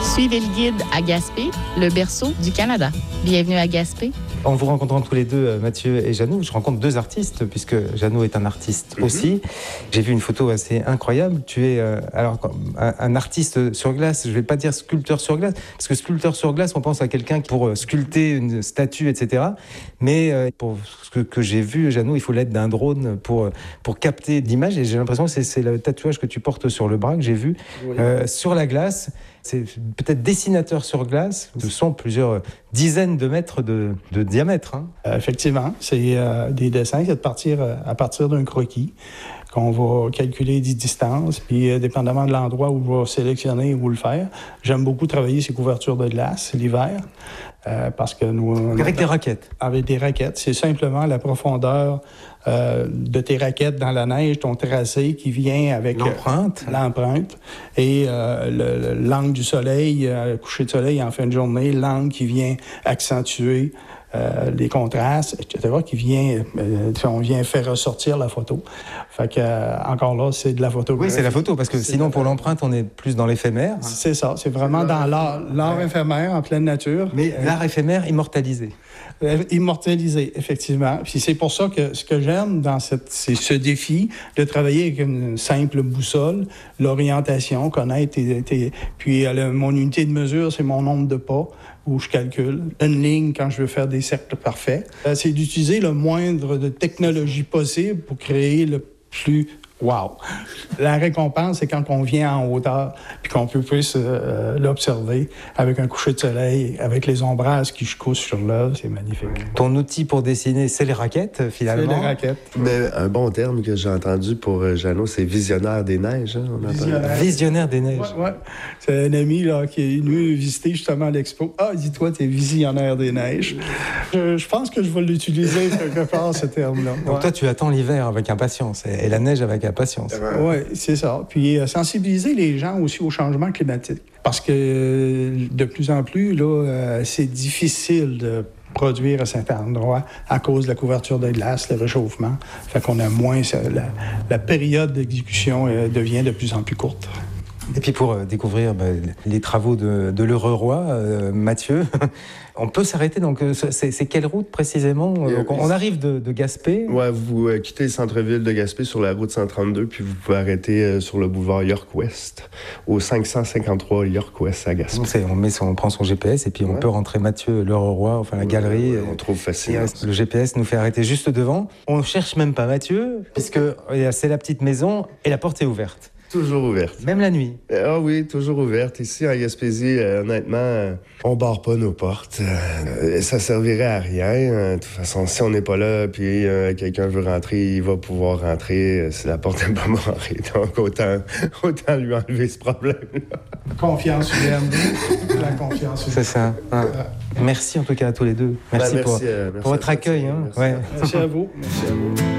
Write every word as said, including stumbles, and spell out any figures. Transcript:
Suivez le guide à Gaspé, le berceau du Canada. Bienvenue à Gaspé. En vous rencontrant tous les deux, Mathieu et Jeannot, je rencontre deux artistes, puisque Jeannot est un artiste mm-hmm. aussi. J'ai vu une photo assez incroyable. Tu es euh, alors un, un artiste sur glace. Je ne vais pas dire sculpteur sur glace, parce que sculpteur sur glace, on pense à quelqu'un pour sculpter une statue, et cetera. Mais euh, pour ce que, que j'ai vu, Jeannot, il faut l'aide d'un drone pour, pour capter l'image. Et j'ai l'impression que c'est, c'est le tatouage que tu portes sur le bras que j'ai vu oui. euh, sur la glace. C'est peut-être dessinateur sur glace. Ce sont plusieurs dizaines de mètres de, de diamètre. Hein. Euh, effectivement, c'est euh, des dessins, c'est de partir euh, à partir d'un croquis qu'on va calculer des distances, puis euh, dépendamment de l'endroit où je vais sélectionner où le faire. J'aime beaucoup travailler ces couvertures de glace l'hiver, euh, parce que nous... Avec des raquettes. Avec des raquettes. C'est simplement la profondeur euh, de tes raquettes dans la neige, ton tracé qui vient avec... L'empreinte. Euh, l'empreinte. Et euh, le, le, l'angle du soleil, euh, coucher de soleil en fin de journée, l'angle qui vient accentuer Euh, les contrastes, et cetera, qui vient, euh, on vient faire ressortir la photo. Fait que, euh, encore là, c'est de la photographie. Oui, c'est la photo, parce que c'est sinon, pour l'empreinte, on est plus dans l'éphémère. Hein. C'est ça, c'est vraiment c'est dans l'art, l'art ouais. éphémère, en pleine nature. Mais euh, l'art éphémère immortalisé. Euh, immortalisé, effectivement. Puis c'est pour ça que ce que j'aime dans cette, c'est ce défi de travailler avec une simple boussole, l'orientation, connaître, tes, tes, puis euh, le, mon unité de mesure, c'est mon nombre de pas, où je calcule une ligne quand je veux faire des cercles parfaits. Euh, c'est d'utiliser le moindre de technologie possible pour créer le plus wow! La récompense, c'est quand on vient en hauteur puis qu'on peut puisse euh, l'observer avec un coucher de soleil, avec les ombrages qui se couchent sur l'œuvre. C'est magnifique. Ton outil pour dessiner, c'est les raquettes, finalement? C'est les raquettes. Mais un bon terme que j'ai entendu pour euh, Jeannot, c'est visionnaire des neiges. Hein, on visionnaire. visionnaire des neiges. Oui, ouais. C'est un ami là, qui est venu visiter justement l'expo. Ah, dis-toi, t'es visionnaire des neiges. Je, je pense que je vais l'utiliser quelque part, ce terme-là. Donc ouais. toi, tu attends l'hiver avec impatience et la neige avec impatience. Oui, c'est ça. Puis euh, sensibiliser les gens aussi au changement climatique. Parce que euh, de plus en plus, là, euh, c'est difficile de produire à certains endroits à cause de la couverture de glace, le réchauffement. Fait qu'on a moins... Ça, la, la période d'exécution euh, devient de plus en plus courte. Et puis pour euh, découvrir bah, les travaux de, de l'heureux roi, euh, Mathieu, on peut s'arrêter. Donc, euh, c'est, c'est quelle route précisément? Donc, on, on arrive de, de Gaspé. Oui, vous euh, quittez le centre-ville de Gaspé sur la route cent trente-deux, puis vous pouvez arrêter euh, sur le boulevard York-Ouest, au cinq cent cinquante-trois York-Ouest à Gaspé. On, on, met son, on prend son G P S et puis ouais. on peut rentrer Mathieu, l'heureux roi, enfin la galerie. Ouais, on trouve facilement. Le G P S nous fait arrêter juste devant. On ne cherche même pas Mathieu, puisque c'est la petite maison et la porte est ouverte. Toujours ouverte. Même la nuit? Ah oui, toujours ouverte. Ici, en Gaspésie, euh, honnêtement, euh, on barre pas nos portes. Euh, ça servirait à rien. Euh, de toute façon, si on n'est pas là, puis euh, quelqu'un veut rentrer, il va pouvoir rentrer. Euh, si la porte n'est pas barrée, donc autant, autant lui enlever ce problème-là. Confiance humaine. La confiance humaine. C'est ça. Ah. Merci en tout cas à tous les deux. Merci, ben, merci, pour, euh, merci pour votre accueil. Hein. Merci, ouais. merci à vous. Merci à vous.